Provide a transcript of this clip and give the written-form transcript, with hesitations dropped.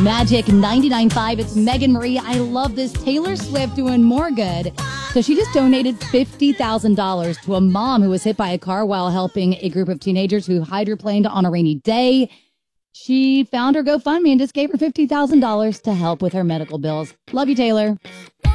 Magic 99.5. It's Megan Marie. I love this. Taylor Swift doing more good. So she just donated $50,000 to a mom who was hit by a car while helping a group of teenagers who hydroplaned on a rainy day. She found her GoFundMe and just gave her $50,000 to help with her medical bills. Love you, Taylor.